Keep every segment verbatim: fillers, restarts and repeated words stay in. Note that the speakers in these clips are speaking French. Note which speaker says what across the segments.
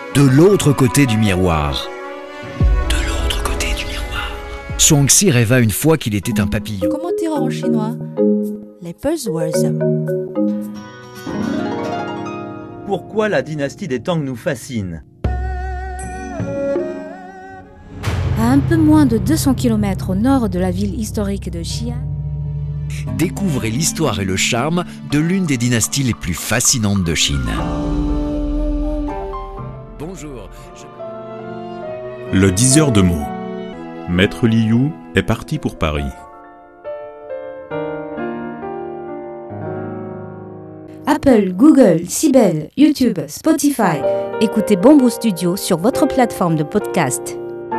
Speaker 1: De l'autre côté du miroir. De l'autre côté du miroir. Zhuangzi rêva une fois qu'il était un papillon.
Speaker 2: Comment dire en chinois? Les buzzwords.
Speaker 3: Pourquoi la dynastie des Tang nous fascine?
Speaker 2: À un peu moins de deux cents kilomètres au nord de la ville historique de Xi'an,
Speaker 1: Découvrez l'histoire et le charme de l'une des dynasties les plus fascinantes de Chine. Bonjour. Je...
Speaker 4: Le diseur de mots. Maître Liu est parti pour Paris.
Speaker 2: Apple, Google, Sibel, YouTube, Spotify. Écoutez Bamboo Studio sur votre plateforme de podcast.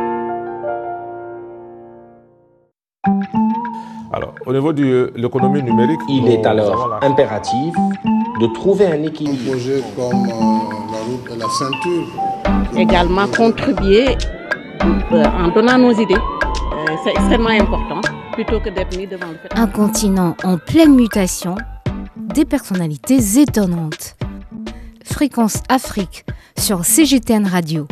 Speaker 5: Alors, au niveau de l'économie numérique,
Speaker 6: il est alors impératif de trouver un équilibre.
Speaker 7: Un projet comme euh, la route de la ceinture.
Speaker 8: Également contribuer euh, en donnant nos idées. Euh, c'est extrêmement important, plutôt que d'être mis devant le fait.
Speaker 2: Un continent en pleine mutation, des personnalités étonnantes. Fréquence Afrique sur C G T N Radio.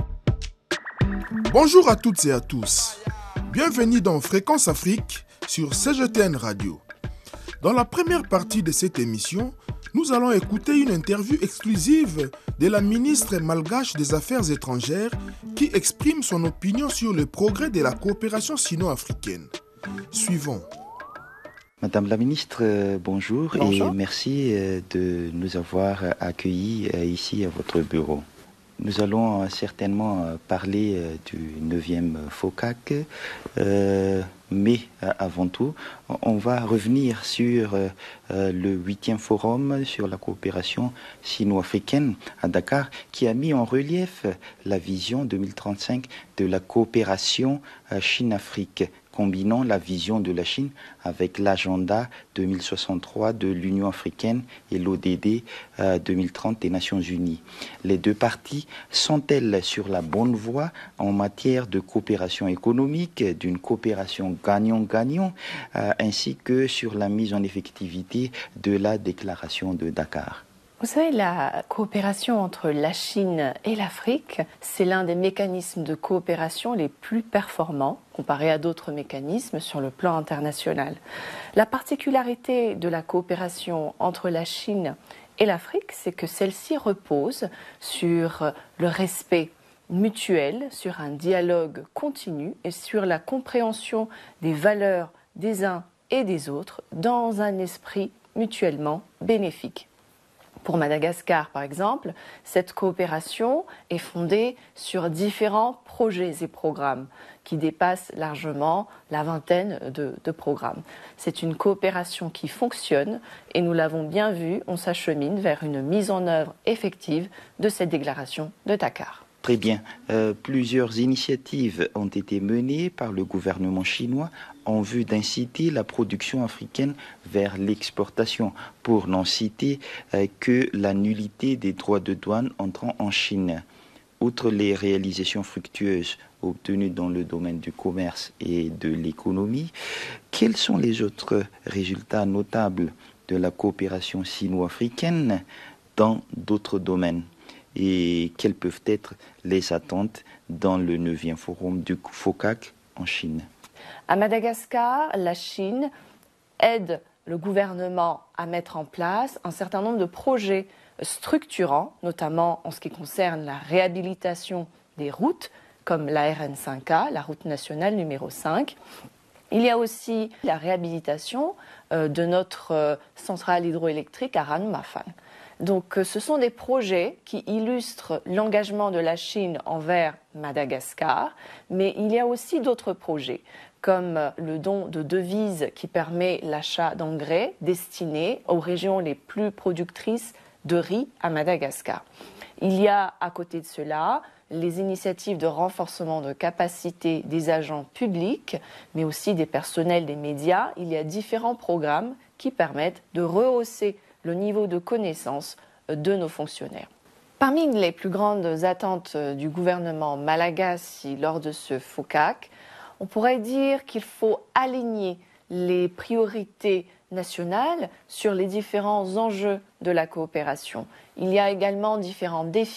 Speaker 9: Bonjour à toutes et à tous. Bienvenue dans Fréquence Afrique sur C G T N Radio. Dans la première partie de cette émission, nous allons écouter une interview exclusive de la ministre malgache des Affaires étrangères qui exprime son opinion sur le progrès de la coopération sino-africaine. Suivons.
Speaker 10: Madame la ministre, euh, bonjour, bonjour et merci euh, de nous avoir accueillis euh, ici à votre bureau. Nous allons euh, certainement euh, parler euh, du neuvième FOCAC, euh, mais euh, avant tout, on va revenir sur euh, euh, le huitième forum sur la coopération sino-africaine à Dakar, qui a mis en relief la vision deux mille trente-cinq de la coopération euh, Chine-Afrique, combinant la vision de la Chine avec l'agenda deux mille soixante-trois de l'Union africaine et l'O D D euh, deux mille trente des Nations unies. Les deux parties sont-elles sur la bonne voie en matière de coopération économique, d'une coopération gagnant-gagnant, euh, ainsi que sur la mise en effectivité de la déclaration de Dakar?
Speaker 11: Vous savez, la coopération entre la Chine et l'Afrique, c'est l'un des mécanismes de coopération les plus performants comparé à d'autres mécanismes sur le plan international. La particularité de la coopération entre la Chine et l'Afrique, c'est que celle-ci repose sur le respect mutuel, sur un dialogue continu et sur la compréhension des valeurs des uns et des autres dans un esprit mutuellement bénéfique. Pour Madagascar, par exemple, cette coopération est fondée sur différents projets et programmes qui dépassent largement la vingtaine de, de programmes. C'est une coopération qui fonctionne et nous l'avons bien vu, on s'achemine vers une mise en œuvre effective de cette déclaration de Dakar.
Speaker 10: Très bien. Euh, plusieurs initiatives ont été menées par le gouvernement chinois en vue d'inciter la production africaine vers l'exportation, pour n'en citer euh, que la nullité des droits de douane entrant en Chine. Outre les réalisations fructueuses obtenues dans le domaine du commerce et de l'économie, quels sont les autres résultats notables de la coopération sino-africaine dans d'autres domaines? Et quelles peuvent être les attentes dans le neuvième forum du FOCAC en Chine?
Speaker 11: À Madagascar, la Chine aide le gouvernement à mettre en place un certain nombre de projets structurants, notamment en ce qui concerne la réhabilitation des routes, comme la R N cinq A, la route nationale numéro cinq. Il y a aussi la réhabilitation de notre centrale hydroélectrique à Ranmafan. Donc ce sont des projets qui illustrent l'engagement de la Chine envers Madagascar, mais il y a aussi d'autres projets, comme le don de devises qui permet l'achat d'engrais destinés aux régions les plus productrices de riz à Madagascar. Il y a à côté de cela les initiatives de renforcement de capacité des agents publics, mais aussi des personnels des médias. Il y a différents programmes qui permettent de rehausser le niveau de connaissance de nos fonctionnaires. Parmi les plus grandes attentes du gouvernement malagasy lors de ce FOCAC, on pourrait dire qu'il faut aligner les priorités nationales sur les différents enjeux de la coopération. Il y a également différents défis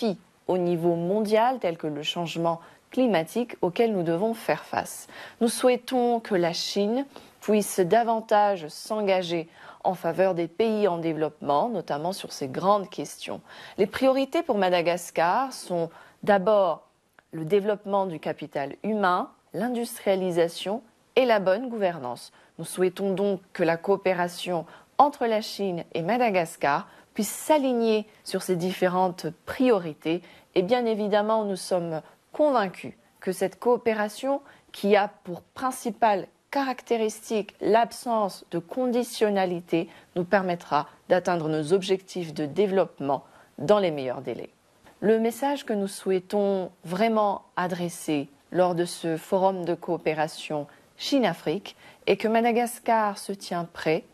Speaker 11: au niveau mondial tels que le changement climatique auquel nous devons faire face. Nous souhaitons que la Chine puisse davantage s'engager en faveur des pays en développement, notamment sur ces grandes questions. Les priorités pour Madagascar sont d'abord le développement du capital humain, l'industrialisation et la bonne gouvernance. Nous souhaitons donc que la coopération entre la Chine et Madagascar puisse s'aligner sur ces différentes priorités. Et bien évidemment, nous sommes convaincus que cette coopération, qui a pour principale caractéristique l'absence de conditionnalité, nous permettra d'atteindre nos objectifs de développement dans les meilleurs délais. Le message que nous souhaitons vraiment adresser lors de ce forum de coopération Chine-Afrique est que Madagascar se tient prêt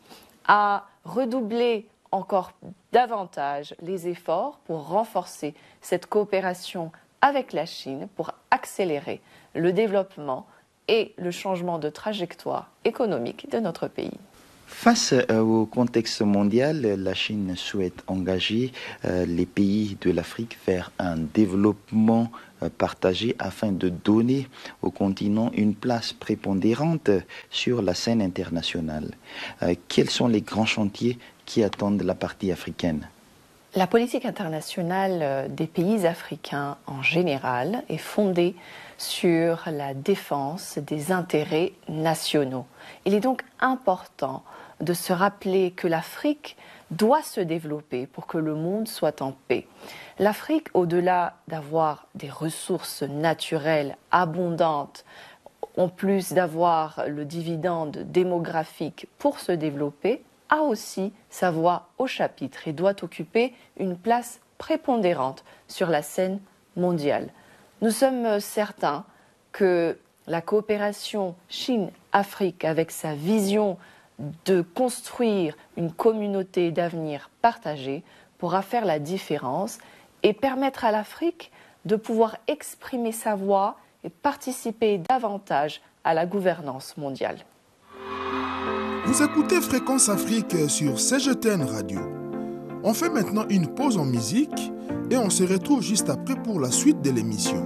Speaker 11: à redoubler encore davantage les efforts pour renforcer cette coopération avec la Chine, pour accélérer le développement et le changement de trajectoire économique de notre pays.
Speaker 10: Face au contexte mondial, la Chine souhaite engager euh, les pays de l'Afrique vers un développement euh, partagé afin de donner au continent une place prépondérante sur la scène internationale. Euh, quels sont les grands chantiers qui attendent la partie africaine ?
Speaker 11: La politique internationale des pays africains en général est fondée sur la défense des intérêts nationaux. Il est donc important de se rappeler que l'Afrique doit se développer pour que le monde soit en paix. L'Afrique, au-delà d'avoir des ressources naturelles abondantes, en plus d'avoir le dividende démographique pour se développer, a aussi sa voix au chapitre et doit occuper une place prépondérante sur la scène mondiale. Nous sommes certains que la coopération Chine-Afrique, avec sa vision de construire une communauté d'avenir partagée, pourra faire la différence et permettre à l'Afrique de pouvoir exprimer sa voix et participer davantage à la gouvernance mondiale.
Speaker 9: Vous écoutez Fréquence Afrique sur C G T N Radio. On fait maintenant une pause en musique et on se retrouve juste après pour la suite de l'émission.